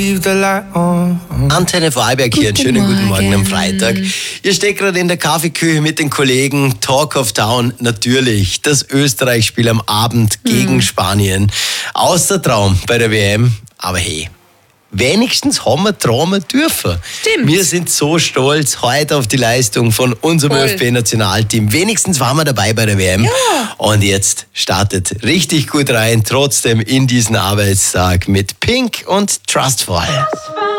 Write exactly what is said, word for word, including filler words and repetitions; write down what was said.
Antenne Vorarlberg hier, einen schönen guten Morgen am Freitag. Ihr steckt gerade in der Kaffeeküche mit den Kollegen. Talk of Town, natürlich. Das Österreich-Spiel am Abend gegen mhm. Spanien. Außer Traum bei der W M. Aber hey, wenigstens haben wir träumen dürfen. Stimmt. Wir sind so stolz heute auf die Leistung von unserem Voll. ÖFB-Nationalteam. Wenigstens waren wir dabei bei der W M. Ja. Und jetzt startet richtig gut rein, trotzdem in diesen Arbeitstag mit Pink und Trustful.